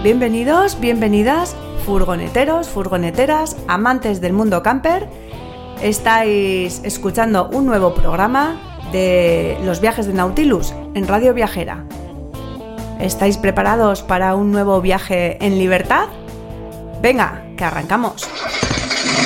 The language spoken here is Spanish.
Bienvenidos, bienvenidas, furgoneteros, furgoneteras, amantes del mundo camper. Estáis escuchando un nuevo programa de los viajes de Nautilus en Radio Viajera. ¿Estáis preparados para un nuevo viaje en libertad? Venga, que arrancamos.